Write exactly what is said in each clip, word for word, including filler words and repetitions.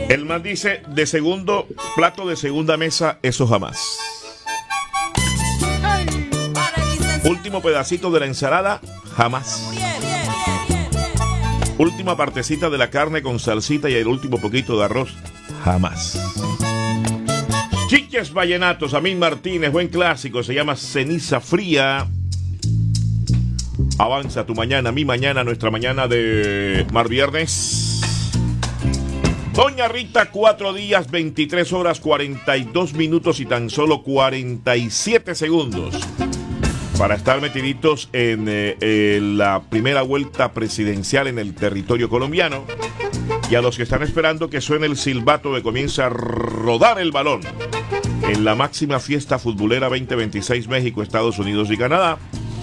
El man dice, de segundo, plato de segunda mesa, eso jamás. Último pedacito de la ensalada, jamás. Última partecita de la carne con salsita y el último poquito de arroz, jamás. Chiches vallenatos, Amín Martínez, buen clásico, se llama Ceniza Fría. Avanza tu mañana, mi mañana, nuestra mañana de mar viernes. Doña Rita, cuatro días, veintitrés horas, cuarenta y dos minutos y tan solo cuarenta y siete segundos para estar metiditos en, eh, en la primera vuelta presidencial en el territorio colombiano. Y a los que están esperando que suene el silbato que comienza a rodar el balón en la máxima fiesta futbolera veinte veintiséis México, Estados Unidos y Canadá.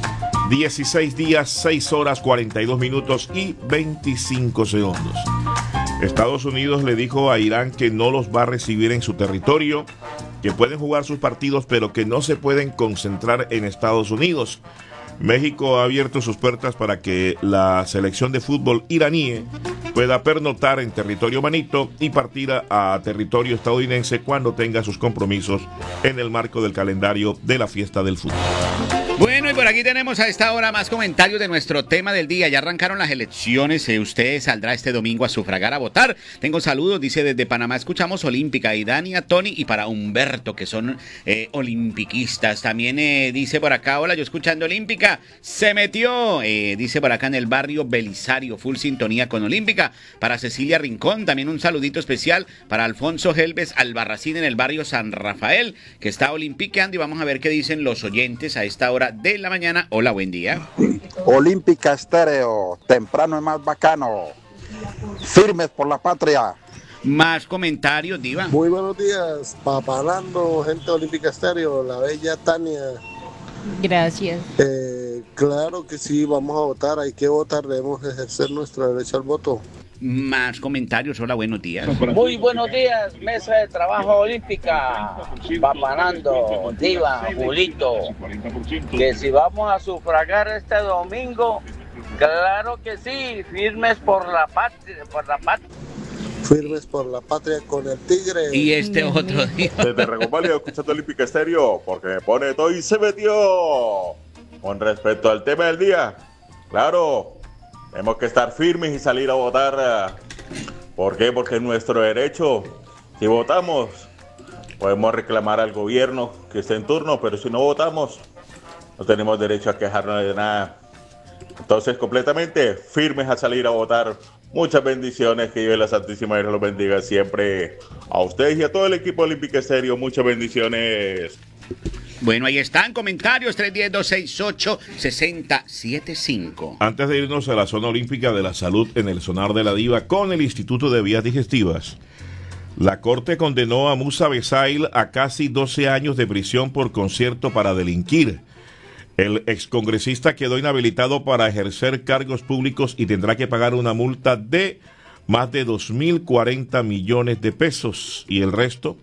dieciséis días, seis horas, cuarenta y dos minutos y veinticinco segundos. Estados Unidos le dijo a Irán que no los va a recibir en su territorio, que pueden jugar sus partidos, pero que no se pueden concentrar en Estados Unidos. México ha abierto sus puertas para que la selección de fútbol iraní pueda pernoctar en territorio manito y partir a, a territorio estadounidense cuando tenga sus compromisos en el marco del calendario de la fiesta del fútbol. Bueno, y por aquí tenemos a esta hora más comentarios de nuestro tema del día. Ya arrancaron las elecciones, eh, usted saldrá este domingo a sufragar, a votar. Tengo saludos, dice desde Panamá, escuchamos Olímpica, y Dani, a Tony y para Humberto, que son eh, olimpiquistas. También eh, dice por acá, hola, yo escuchando Olímpica, se metió, eh, dice por acá en el barrio Belisario, full sintonía con Olímpica. Para Cecilia Rincón, también un saludito especial para Alfonso Helves Albarracín en el barrio San Rafael, que está olimpiqueando, y vamos a ver qué dicen los oyentes a esta hora de la mañana. Hola, buen día. Olímpica Estéreo, temprano es más bacano. Firmes por la patria. Más comentarios, Diva. Muy buenos días, papalando, gente de Olímpica Estéreo, la bella Tania. Gracias. Eh, claro que sí, vamos a votar, hay que votar, debemos ejercer nuestro derecho al voto. Más comentarios, hola, buenos días. Muy buenos días, mesa de trabajo olímpica, Papanando, Diva, Julito, que si vamos a sufragar este domingo, claro que sí, firmes por la patria, por la patria. Firmes por la patria con el tigre. Y este otro día. Desde Recopalia, escuchando Olímpica Estéreo, porque me pone todo y se metió. Con respecto al tema del día, claro, tenemos que estar firmes y salir a votar. ¿Por qué? Porque es nuestro derecho. Si votamos, podemos reclamar al gobierno que esté en turno, pero si no votamos, no tenemos derecho a quejarnos de nada. Entonces, completamente firmes a salir a votar. Muchas bendiciones, que Dios la Santísima Virgen los bendiga siempre a ustedes y a todo el equipo Olímpica Estéreo. Muchas bendiciones. Bueno, ahí están comentarios, tres uno cero, dos seis ocho, seis cero siete cinco. Antes de irnos a la zona olímpica de la salud en el sonar de la diva con el Instituto de Vías Digestivas, la Corte condenó a Musa Besail a casi doce años de prisión por concierto para delinquir. El excongresista quedó inhabilitado para ejercer cargos públicos y tendrá que pagar una multa de más de dos mil cuarenta millones de pesos. ¿Y el resto?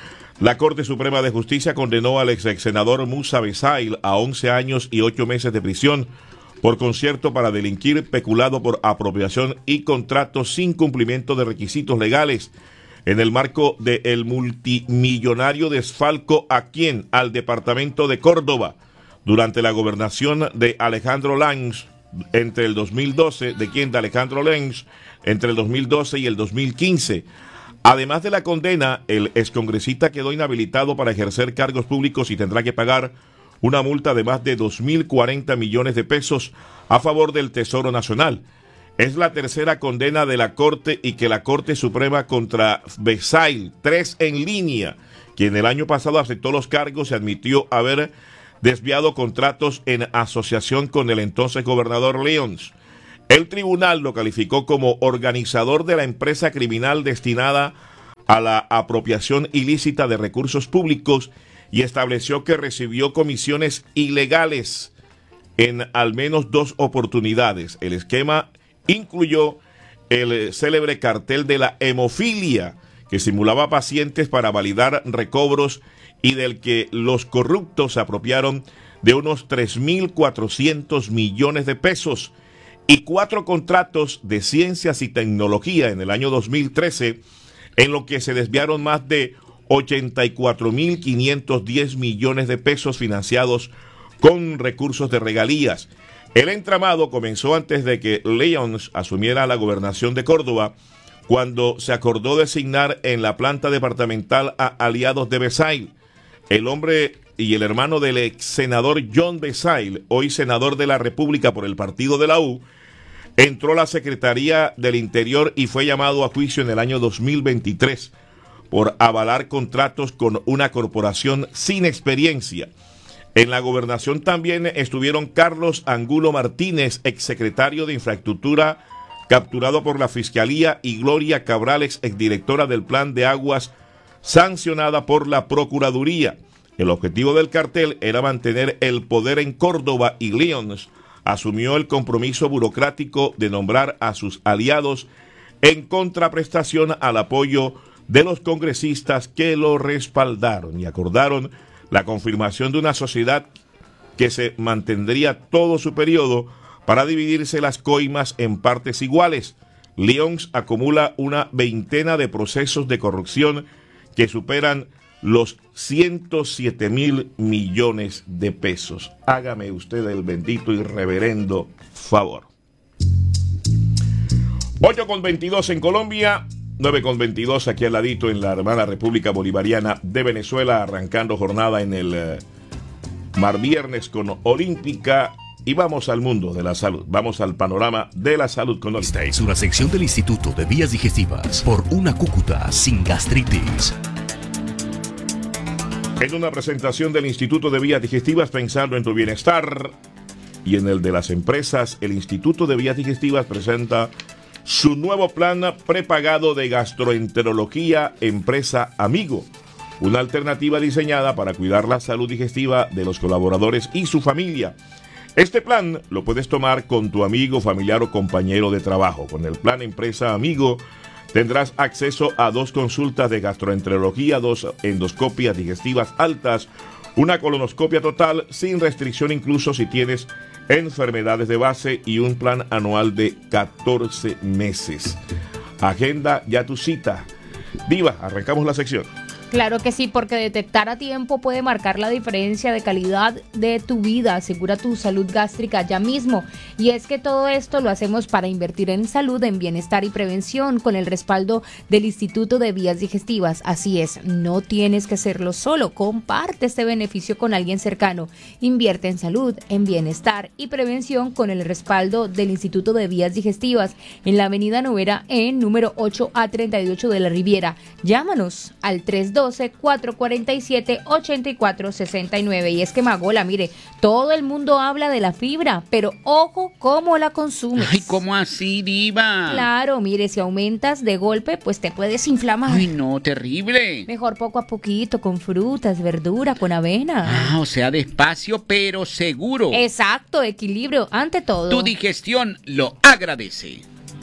La Corte Suprema de Justicia condenó al ex senador Musa Besail a once años y ocho meses de prisión por concierto para delinquir, peculado por apropiación y contrato sin cumplimiento de requisitos legales en el marco del multimillonario desfalco a quien al departamento de Córdoba durante la gobernación de Alejandro Lanz entre el dos mil doce, de quien de Alejandro Lanz entre el dos mil doce y el dos mil quince. Además de la condena, el excongresista quedó inhabilitado para ejercer cargos públicos y tendrá que pagar una multa de más de dos mil cuarenta millones de pesos a favor del Tesoro Nacional. Es la tercera condena de la Corte y que la Corte Suprema contra Besail, tres en línea, quien el año pasado aceptó los cargos y admitió haber desviado contratos en asociación con el entonces gobernador Lyons. El tribunal lo calificó como organizador de la empresa criminal destinada a la apropiación ilícita de recursos públicos y estableció que recibió comisiones ilegales en al menos dos oportunidades. El esquema incluyó el célebre cartel de la hemofilia, que simulaba pacientes para validar recobros y del que los corruptos se apropiaron de unos tres mil cuatrocientos millones de pesos, y cuatro contratos de ciencias y tecnología en el año dos mil trece en lo que se desviaron más de ochenta y cuatro mil quinientos diez millones de pesos financiados con recursos de regalías. El entramado comenzó antes de que Lyons asumiera la gobernación de Córdoba, cuando se acordó designar en la planta departamental a aliados de Besail. El hombre y el hermano del ex senador John Besail, hoy senador de la República por el partido de la U, entró a la Secretaría del Interior y fue llamado a juicio en el año dos mil veintitrés por avalar contratos con una corporación sin experiencia. En la gobernación también estuvieron Carlos Angulo Martínez, exsecretario de Infraestructura, capturado por la Fiscalía, y Gloria Cabral, exdirectora del Plan de Aguas, sancionada por la Procuraduría. El objetivo del cartel era mantener el poder en Córdoba y Lyons asumió el compromiso burocrático de nombrar a sus aliados en contraprestación al apoyo de los congresistas que lo respaldaron y acordaron la confirmación de una sociedad que se mantendría todo su periodo para dividirse las coimas en partes iguales. Lyons acumula una veintena de procesos de corrupción que superan los ciento siete mil millones de pesos. Hágame usted el bendito y reverendo favor. ocho con veintidós en Colombia, nueve con veintidós aquí al ladito en la hermana República Bolivariana de Venezuela, arrancando jornada en el eh, Mar Viernes con Olímpica. Y vamos al mundo de la salud, vamos al panorama de la salud con Olímpica. Esta es una sección del Instituto de Vías Digestivas por una Cúcuta sin gastritis. En una presentación del Instituto de Vías Digestivas, pensando en tu bienestar y en el de las empresas, el Instituto de Vías Digestivas presenta su nuevo plan prepagado de gastroenterología Empresa Amigo, una alternativa diseñada para cuidar la salud digestiva de los colaboradores y su familia. Este plan lo puedes tomar con tu amigo, familiar o compañero de trabajo. Con el plan Empresa Amigo tendrás acceso a dos consultas de gastroenterología, dos endoscopias digestivas altas, una colonoscopia total sin restricción incluso si tienes enfermedades de base y un plan anual de catorce meses. Agenda ya tu cita. Diva, arrancamos la sección. Claro que sí, porque detectar a tiempo puede marcar la diferencia de calidad de tu vida. Asegura tu salud gástrica ya mismo. Y es que todo esto lo hacemos para invertir en salud, en bienestar y prevención con el respaldo del Instituto de Vías Digestivas. Así es, no tienes que hacerlo solo. Comparte este beneficio con alguien cercano. Invierte en salud, en bienestar y prevención con el respaldo del Instituto de Vías Digestivas en la avenida Novera en número ocho A treinta y ocho de la Riviera. Llámanos al tres dos dos, cuatro cuatro siete, ocho cuatro seis nueve. Y es que, Magola, mire, todo el mundo habla de la fibra, pero ojo cómo la consumes. Ay, ¿cómo así, Diva? Claro, mire, si aumentas de golpe, pues te puedes inflamar. Ay, no, terrible. Mejor poco a poquito, con frutas, verdura, con avena. Ah, o sea, despacio, pero seguro. Exacto, equilibrio, ante todo. Tu digestión lo agradece.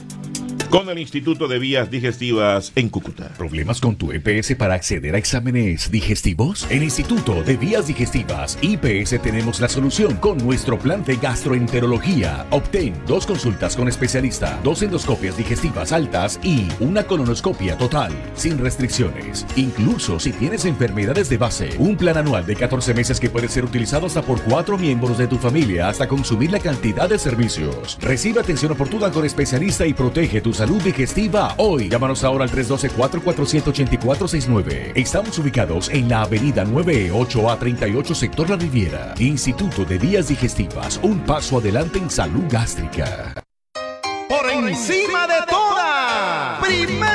Con el Instituto de Vías Digestivas en Cúcuta. ¿Problemas con tu E P S para acceder a exámenes digestivos? En Instituto de Vías Digestivas I P S tenemos la solución con nuestro plan de gastroenterología. Obtén dos consultas con especialista, dos endoscopias digestivas altas y una colonoscopia total, sin restricciones. Incluso si tienes enfermedades de base, un plan anual de catorce meses que puede ser utilizado hasta por cuatro miembros de tu familia hasta consumir la cantidad de servicios. Recibe atención oportuna con especialista y protege tu salud digestiva hoy. Llámanos ahora al tres uno dos, cuatro cuatro siete, ocho cuatro seis nueve. Estamos ubicados en la avenida nueve E ocho A treinta y ocho, sector La Riviera. Instituto de Vías Digestivas, un paso adelante en salud gástrica. Por encima de todas. Primero